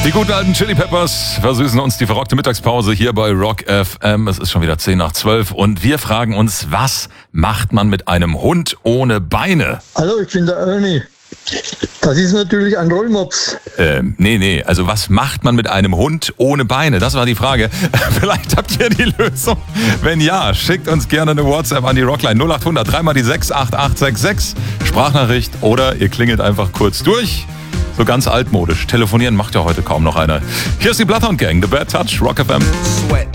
Die guten alten Chili Peppers versüßen uns die verrockte Mittagspause hier bei Rock FM. Es ist schon wieder 10 nach 12 und wir fragen uns, was macht man mit einem Hund ohne Beine? Hallo, ich bin der Ernie. Das ist natürlich ein Rollmops. Nee. Also was macht man mit einem Hund ohne Beine? Das war die Frage. Vielleicht habt ihr die Lösung. Wenn ja, schickt uns gerne eine WhatsApp an die Rockline 0800 3 mal die 68866. Sprachnachricht oder ihr klingelt einfach kurz durch. So ganz altmodisch. Telefonieren macht ja heute kaum noch einer. Hier ist die Bloodhound Gang, The Bad Touch, Rock FM. Sweat.